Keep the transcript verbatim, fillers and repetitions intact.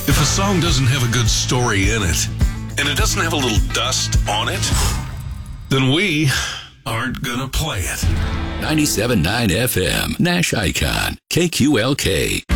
If a song doesn't have a good story in it, and it doesn't have a little dust on it, then we aren't gonna play it. ninety-seven point nine F M, Nash Icon, K Q L K.